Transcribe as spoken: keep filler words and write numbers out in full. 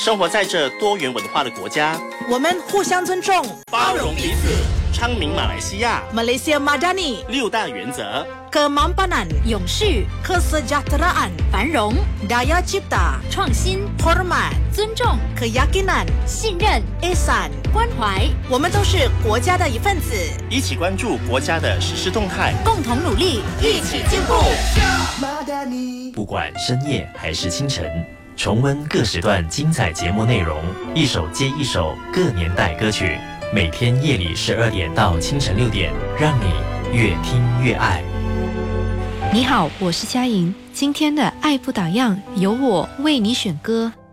生活在这多元文化的国家， 我们互相尊重， 包容彼此。昌明马来西亚 Malaysia Madani 六大原则 ：kemampanan、 永续、 kesejahteraan、 繁荣、 daya cipta、 创新、 hormat、 尊重、 keyakinan、 信任、 ihsan、 关怀。 我们都是国家的一份子， 一起关注国家的时事动态， 共同努力， 一起进步。 不管深夜还是清晨，重温各时段精彩节目内容，一首接一首各年代歌曲。每天夜里十二点到清晨六点，让你越听越爱。 你好，我是佳莹。今天的爱不打烊，由我为你选歌。